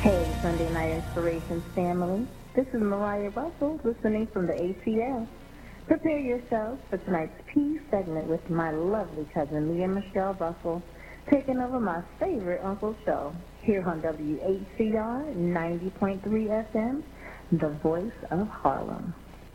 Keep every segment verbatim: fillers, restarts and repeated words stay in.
Hey, Sunday Night Inspirations family. This is Mariah Russell listening from the A T L. Prepare yourselves for tonight's P segment with my lovely cousin Leah Michelle Russell, taking over my favorite uncle show here on W H C R ninety point three F M, the voice of Harlem.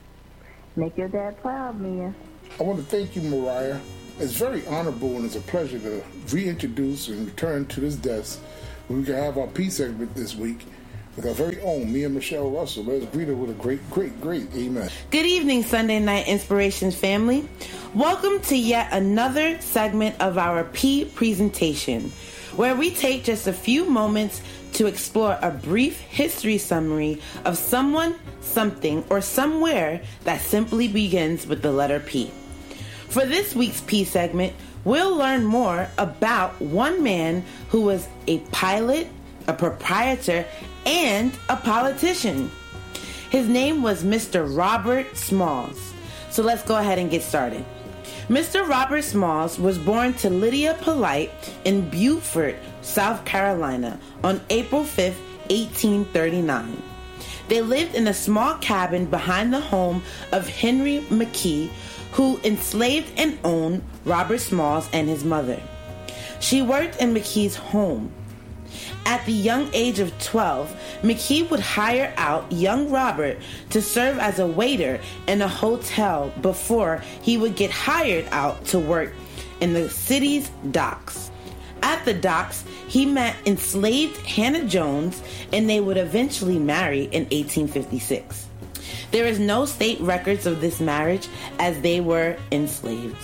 Make your dad proud, Mia. I want to thank you, Mariah. It's very honorable and it's a pleasure to reintroduce and return to this desk where we can have our P segment this week with our very own Mia Michelle Russell. Let's greet her with a great, great, great amen. Good evening, Sunday Night Inspirations family. Welcome to yet another segment of our P presentation, where we take just a few moments to explore a brief history summary of someone, something, or somewhere that simply begins with the letter P. For this week's P segment, we'll learn more about one man who was a pilot, a proprietor, and a politician. His name was Mister Robert Smalls. So let's go ahead and get started. Mister Robert Smalls was born to Lydia Polite in Beaufort, South Carolina on April fifth, eighteen thirty-nine. They lived in a small cabin behind the home of Henry McKee, who enslaved and owned Robert Smalls and his mother. She worked in McKee's home. At the young age of twelve, McKee would hire out young Robert to serve as a waiter in a hotel before he would get hired out to work in the city's docks. At the docks, he met enslaved Hannah Jones, and they would eventually marry in eighteen fifty-six. There is no state records of this marriage as they were enslaved.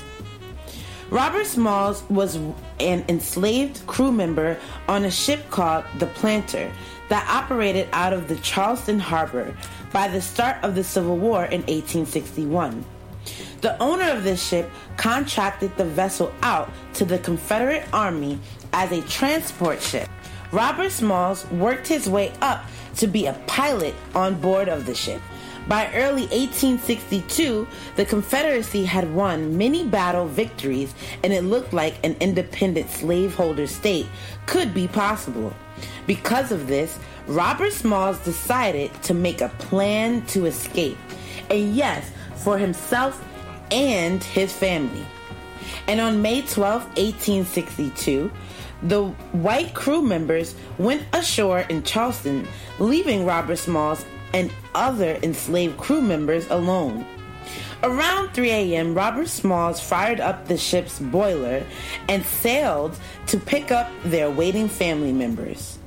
Robert Smalls was an enslaved crew member on a ship called the Planter that operated out of the Charleston Harbor by the start of the Civil War in eighteen sixty-one. The owner of this ship contracted the vessel out to the Confederate Army as a transport ship. Robert Smalls worked his way up to be a pilot on board of the ship. By early eighteen sixty-two, the Confederacy had won many battle victories, and it looked like an independent slaveholder state could be possible. Because of this, Robert Smalls decided to make a plan to escape, and yes, for himself and his family. And on May twelfth, eighteen sixty-two, the white crew members went ashore in Charleston, leaving Robert Smalls and other enslaved crew members alone. Around three a.m., Robert Smalls fired up the ship's boiler and sailed to pick up their waiting family members.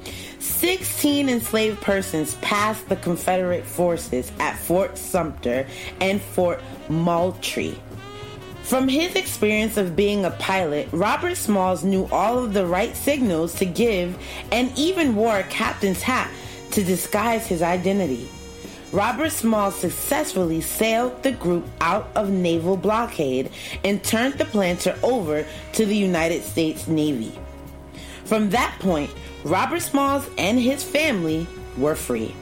Sixteen enslaved persons passed the Confederate forces at Fort Sumter and Fort Moultrie. From his experience of being a pilot, Robert Smalls knew all of the right signals to give and even wore a captain's hat to disguise his identity. Robert Smalls successfully sailed the group out of naval blockade and turned the Planter over to the United States Navy. From that point, Robert Smalls and his family were free.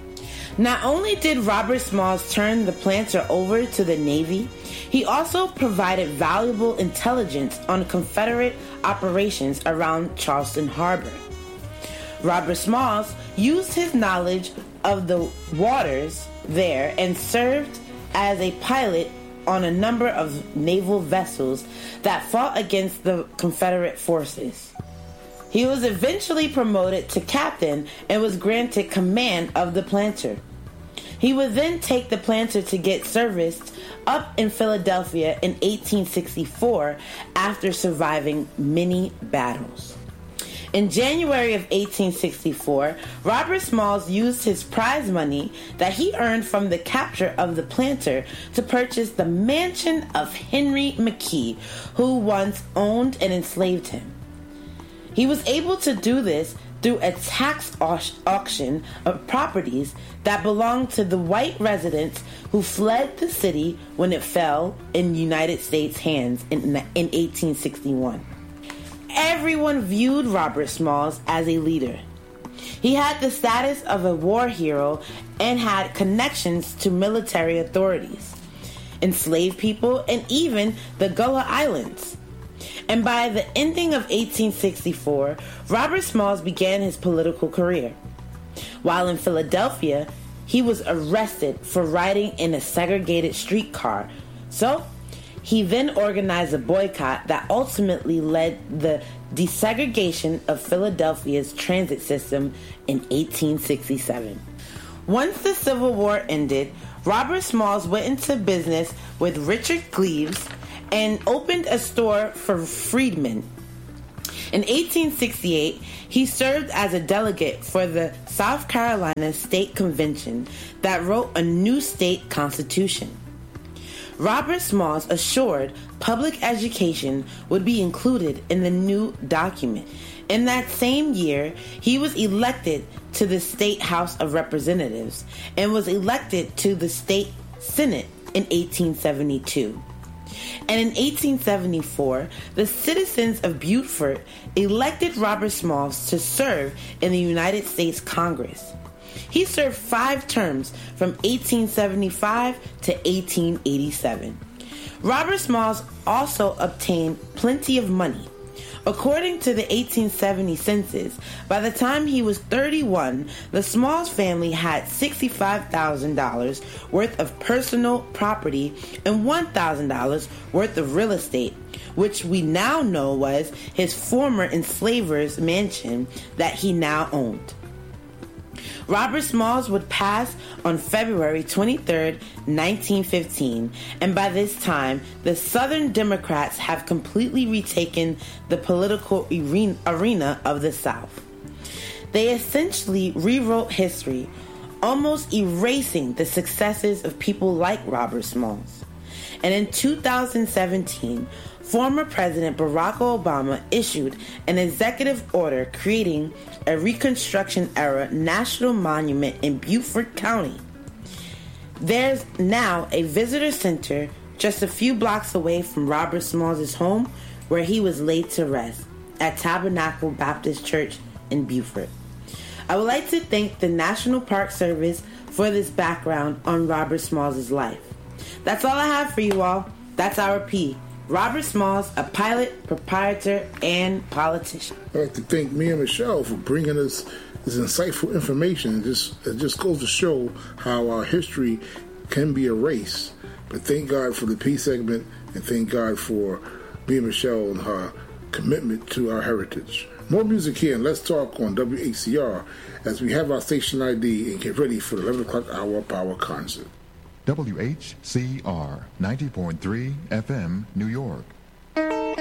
Not only did Robert Smalls turn the Planter over to the Navy, he also provided valuable intelligence on Confederate operations around Charleston Harbor. Robert Smalls used his knowledge of the waters there and served as a pilot on a number of naval vessels that fought against the Confederate forces. He was eventually promoted to captain and was granted command of the Planter. He would then take the Planter to get serviced up in Philadelphia in eighteen sixty-four after surviving many battles. In January of eighteen sixty-four, Robert Smalls used his prize money that he earned from the capture of the Planter to purchase the mansion of Henry McKee, who once owned and enslaved him. He was able to do this through a tax au- auction of properties that belonged to the white residents who fled the city when it fell in United States hands in, in eighteen sixty-one. Everyone viewed Robert Smalls as a leader. He had the status of a war hero and had connections to military authorities, enslaved people, and even the Gullah Islands. And by the ending of eighteen sixty-four, Robert Smalls began his political career. While in Philadelphia, he was arrested for riding in a segregated streetcar. So, he then organized a boycott that ultimately led the desegregation of Philadelphia's transit system in eighteen sixty-seven. Once the Civil War ended, Robert Smalls went into business with Richard Cleaves and opened a store for freedmen. In eighteen sixty-eight, he served as a delegate for the South Carolina State Convention that wrote a new state constitution. Robert Smalls assured public education would be included in the new document. In that same year, he was elected to the State House of Representatives and was elected to the State Senate in eighteen seventy-two. And in eighteen seventy-four, the citizens of Beaufort elected Robert Smalls to serve in the United States Congress. He served five terms from eighteen seventy-five to eighteen eighty-seven. Robert Smalls also obtained plenty of money. According to the eighteen seventy census, by the time he was thirty-one, the Smalls family had sixty-five thousand dollars worth of personal property and one thousand dollars worth of real estate, which we now know was his former enslaver's mansion that he now owned. Robert Smalls would pass on February twenty-third, nineteen fifteen, and by this time, the Southern Democrats have completely retaken the political arena of the South. They essentially rewrote history, almost erasing the successes of people like Robert Smalls. And in two thousand seventeen, former President Barack Obama issued an executive order creating a Reconstruction-era national monument in Beaufort County. There's now a visitor center just a few blocks away from Robert Smalls' home where he was laid to rest, at Tabernacle Baptist Church in Beaufort. I would like to thank the National Park Service for this background on Robert Smalls' life. That's all I have for you all. That's our P. Robert Smalls, a pilot, proprietor, and politician. I'd like to thank Mia Michelle for bringing us this insightful information. It just, it just goes to show how our history can be erased. But thank God for the P segment, and thank God for Mia Michelle and her commitment to our heritage. More music here, and let's talk on W H C R as we have our station I D and get ready for the eleven o'clock hour power concert. W H C R ninety point three F M, New York.